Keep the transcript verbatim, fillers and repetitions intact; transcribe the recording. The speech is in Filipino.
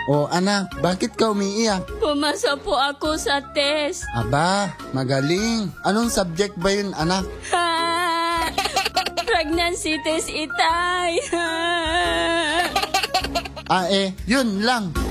O anak, bakit ka umiiyak? Pumasa po ako sa test. Aba, magaling. Anong subject ba yun, anak? Ha! Pregnancy test, itay. Ah eh, yun lang.